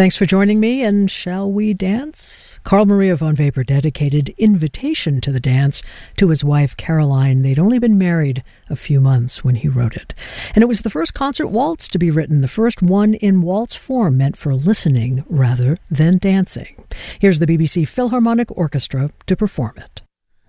Thanks for joining me, and shall we dance? Carl Maria von Weber dedicated Invitation to the Dance to his wife, Caroline. They'd only been married a few months when he wrote it. And it was the first concert waltz to be written, the first one in waltz form, meant for listening rather than dancing. Here's the BBC Philharmonic Orchestra to perform it.